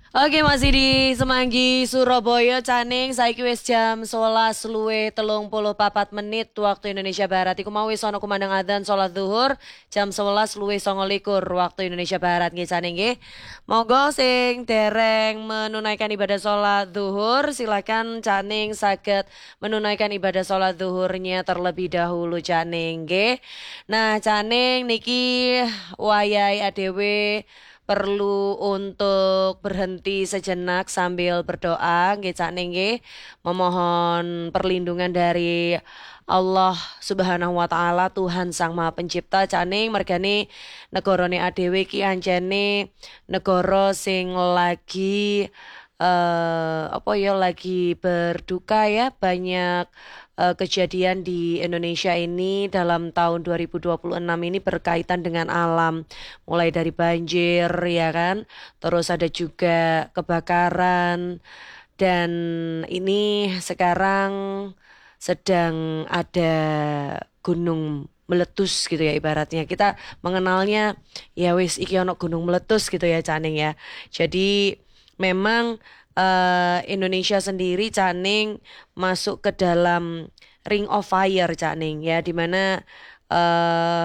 Oke, masih di Semanggi, Surabaya, Caning. Saiki wis jam 11 luwih 34 menit waktu Indonesia Barat. Iku mau wis ana kumandang adzan salat zuhur jam 11 luwih 29 waktu Indonesia Barat nggih Caning nggih. Monggo sing dereng menunaikan ibadah salat zuhur silakan Caning saged menunaikan ibadah salat zuhurnya terlebih dahulu Caning nggih. Nah, Caning niki wayahe adewe perlu untuk berhenti sejenak sambil berdoa nggih Cak nggih memohon perlindungan dari Allah Subhanahu wa taala Tuhan Sang Maha Pencipta Caning mergane negarane adewe ki ancene negara sing lagi apa ya lagi berduka ya banyak kejadian di Indonesia ini dalam tahun 2026 ini berkaitan dengan alam mulai dari banjir ya kan terus ada juga kebakaran dan ini sekarang sedang ada gunung meletus gitu ya ibaratnya kita mengenalnya ya wis iki ono gunung meletus gitu ya Caning ya jadi memang Indonesia sendiri Caning masuk ke dalam Ring of Fire Caning ya di mana eh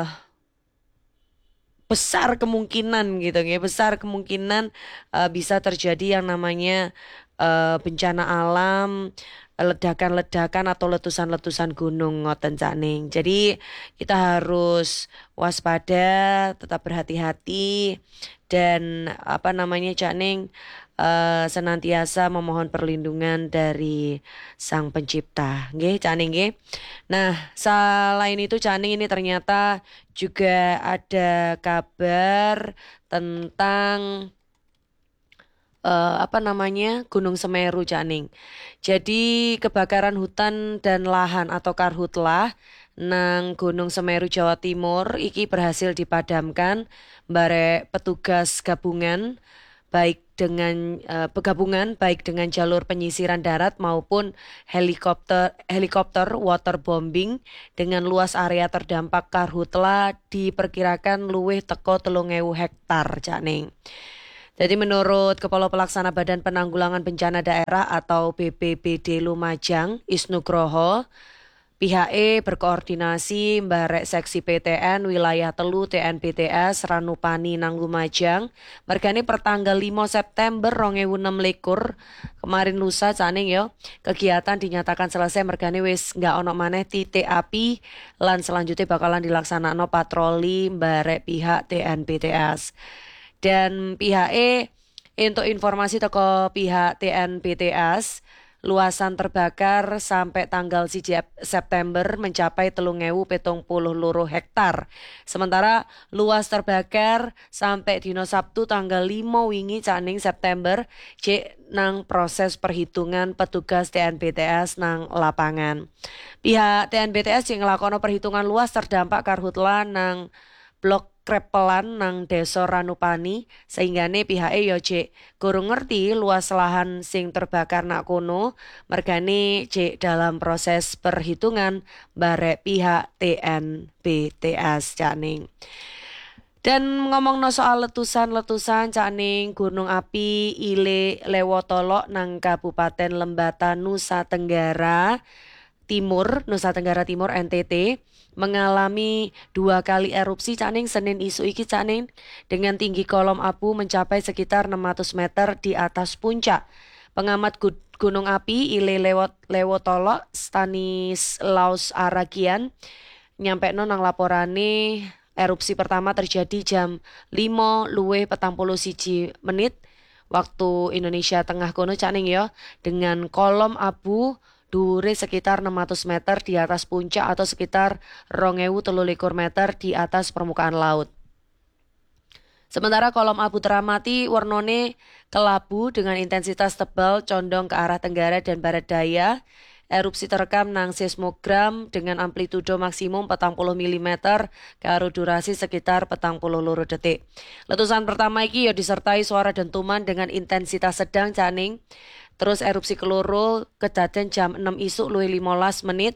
besar kemungkinan gitu ya besar kemungkinan bisa terjadi yang namanya bencana alam ledakan-ledakan atau letusan-letusan gunung ngoten Caning. Jadi kita harus waspada, tetap berhati-hati dan apa namanya Caning senantiasa memohon perlindungan dari Sang Pencipta. Nggih, Caning nggih. Nah, selain itu Caning ini ternyata juga ada kabar tentang apa namanya Gunung Semeru Caning. Jadi kebakaran hutan dan lahan atau karhutlah nang Gunung Semeru Jawa Timur iki berhasil dipadamkan barek petugas gabungan baik dengan penggabungan baik dengan jalur penyisiran darat maupun helikopter helikopter waterbombing dengan luas area terdampak karhutla diperkirakan luwih teko 3.000 hektar Caning. Jadi menurut Kepala Pelaksana Badan Penanggulangan Bencana Daerah atau BPBD Lumajang, Isnugroho, pihak E berkoordinasi mbarek seksi PTN wilayah telu TNPTS Ranupani nang Lumajang. Mergane pertanggal 5 September 2026 kemarin lusa Caning yo. Kegiatan dinyatakan selesai mergane wis nggak ono maneh titik api lan selanjutnya bakalan dilaksanakno patroli mbarek pihak TNPTS. Dan pihak E untuk informasi toko pihak TNPTS luasan terbakar sampai tanggal 1 September mencapai 3.072 hektar. Sementara luas terbakar sampai dino Sabtu tanggal 5 wingi Caning September cek nang proses perhitungan petugas TNPTS nang lapangan. Pihak TNPTS yang ngelakono perhitungan luas terdampak karhutla nang blok Krepelan nang Desa Ranupani sehingga pihake yo cek kurang ngerti luas lahan sing terbakar nak kono mergane cek dalam proses perhitungan barek pihak TNPTS Caning. Dan ngomong no soal letusan-letusan Caning Gunung Api Ile Lewotolok nang Kabupaten Lembata Nusa Tenggara Timur NTT mengalami 2 kali erupsi Caning Senin isu iki Caning dengan tinggi kolom abu mencapai sekitar 600 meter di atas puncak. Pengamat Gunung Api Ile Lewotolo Stanislaus Aragian nyampe nang laporane erupsi pertama terjadi jam 5 luwih 41 menit waktu Indonesia Tengah kono Caning ya dengan kolom abu dhuwure sekitar 600 meter di atas puncak atau sekitar 2.023 meter di atas permukaan laut. Sementara kolom abu teramati warnone kelabu dengan intensitas tebal condong ke arah tenggara dan barat daya. Erupsi terekam nang seismogram dengan amplitudo maksimum 40 mm karo durasi sekitar 42 detik. Letusan pertama iki ya disertai suara dentuman dengan intensitas sedang Caning. Terus erupsi keloro kedaden jam 6 isuk luwih 15 menit.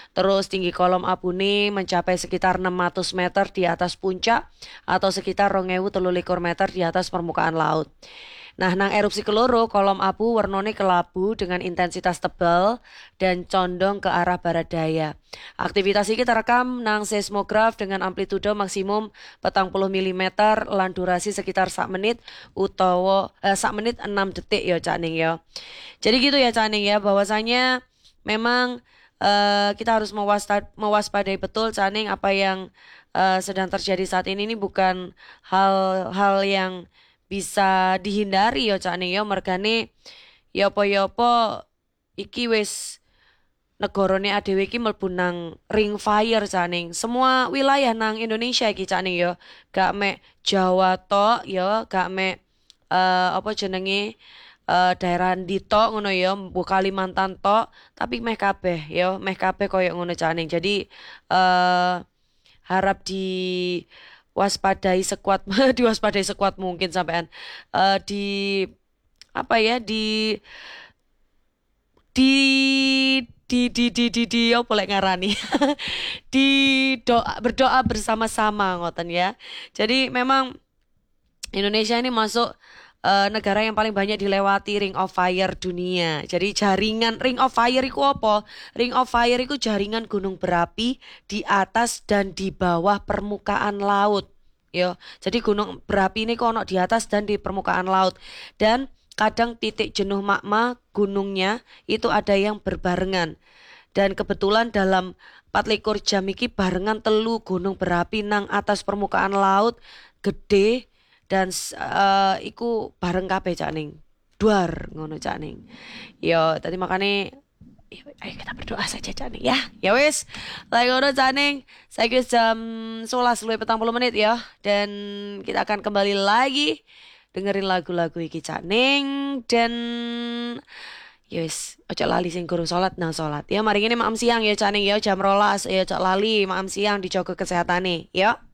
Terus tinggi kolom abune mencapai sekitar 600 meter di atas puncak atau sekitar 2023 meter di atas permukaan laut. Nah, nang erupsi keloro, kolom abu warnane kelabu dengan intensitas tebal dan condong ke arah barat daya. Aktivitas ini terekam nang seismograf dengan amplitudo maksimum 40 mm lan durasi sekitar sak menit utawa sak menit 6 detik ya Cak Ning ya. Jadi gitu ya Cak Ning ya, bahwasanya memang kita harus mewaspadai betul Cak Ning apa yang sedang terjadi saat ini bukan hal-hal yang bisa dihindari ya Cak Ning ya, mergane ya apa iki wis negarane adewe iki mlebu nang ring fire Cak Ning. Semua wilayah nang Indonesia iki Cak Ning ya, gak mek Jawa tok ya, gak mek apa jenenge daerah ndi tok ngono ya, mbok Kalimantan tok, tapi meh kabeh ya, meh kabeh koyo ngono Cak Ning. Jadi harap diwaspadai sekuat diwaspadai sekuat mungkin sampean di apa ya di di apa lek ngarani di berdoa bersama-sama ngoten ya. Jadi memang Indonesia ini masuk negara yang paling banyak dilewati Ring of Fire dunia. Jadi jaringan Ring of Fire itu apa? Ring of Fire itu jaringan gunung berapi di atas dan di bawah permukaan laut. Yo, jadi gunung berapi ini kono di atas dan di permukaan laut. Dan kadang titik jenuh magma gunungnya itu ada yang berbarengan. Dan kebetulan dalam 24 jam iki barengan telu gunung berapi nang atas permukaan laut gede dan iku bareng kabeh Cak Ning. Duar ngono Cak Ning. Yo, tadi makane ayo kita berdoa saja Cak Ning ya. Ya wis, lagi ngono Cak Ning. Saiki jam 11:40 ya dan kita akan kembali lagi dengerin lagu-lagu iki Cak Ning dan yes, ojo lali sing guru salat nang salat. Ya mari ngene maam siang ya Cak Ning ya jam 12 ya ojo lali maam siang dijaga kesehatane ya.